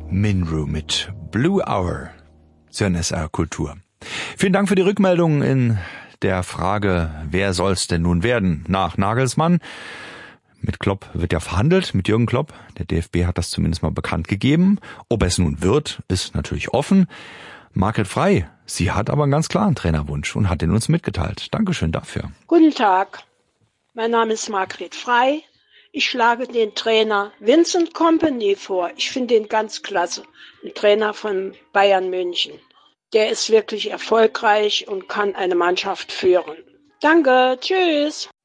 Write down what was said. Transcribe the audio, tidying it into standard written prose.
Minru mit Blue Hour. Zur SR Kultur. Vielen Dank für die Rückmeldung in der Frage, wer soll's denn nun werden nach Nagelsmann? Mit Klopp wird ja verhandelt, mit Jürgen Klopp. Der DFB hat das zumindest mal bekannt gegeben. Ob es nun wird, ist natürlich offen. Margret Frey, sie hat aber einen ganz klaren Trainerwunsch und hat den uns mitgeteilt. Dankeschön dafür. Guten Tag, mein Name ist Margret Frey. Ich schlage den Trainer Vincent Kompany vor. Ich finde ihn ganz klasse. Ein Trainer von Bayern München. Der ist wirklich erfolgreich und kann eine Mannschaft führen. Danke, tschüss.